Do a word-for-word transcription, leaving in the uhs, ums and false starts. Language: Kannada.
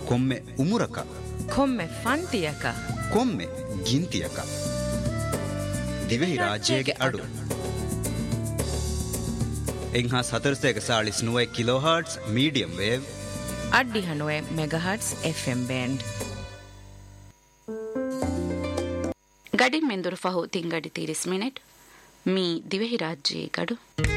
ಕೊಮ್ಮೆ ಉಮುರಕ ಕೊಮ್ಮೆ ಫಂತಿಯಕ ಕೊಮ್ಮೆ ಗಿಂತಿಯಕ ದಿವೆಹಿ ರಾಜ್ಯಗೆ ಅಡು ಎಂಹಾ ಸತರ್ಸೆಗ ಸಾಳಿಸ್ ನುವೆ ಕಿಲೋ ಹರ್ಟ್ಸ್ ಮೀಡಿಯಂ ವೇವ್ ಅಡ್ಡಿ ಹನುವೆ ಮೆಗಾ ಹರ್ಟ್ಸ್ ಎಫ್ಎಂ ಬ್ಯಾಂಡ್ ಗಡಿ ಮೆಂದುರು ಫಹು ತಿಂಗಡಿ ತೀರಿಸ್ ಮಿನಿಟ್ ಮೀ ದಿವೆಹಿ ರಾಜ್ಯ ಗಡು